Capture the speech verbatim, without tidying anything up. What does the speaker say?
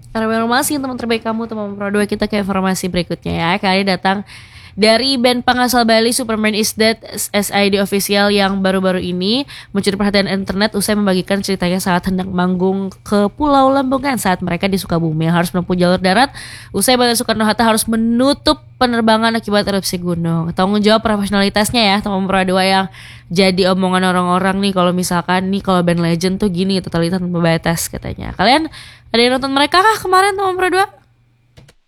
Informasi teman terbaik kamu, teman Pro dua, kita ke informasi berikutnya ya. Kali ini datang dari band pengasal Bali Superman Is Dead S I D official yang baru-baru ini mencuri perhatian internet usai membagikan ceritanya saat hendak manggung ke Pulau Lembongan saat mereka di Sukabumi yang harus menempuh jalur darat usai Bandara Soekarno-Hatta harus menutup penerbangan akibat erupsi gunung. Tanggung jawab profesionalitasnya ya teman Pro dua yang jadi omongan orang-orang nih kalau misalkan nih kalau band legend tuh gini totalitas tanpa batas katanya. Kalian ada yang nonton mereka kah kemarin teman Pro dua?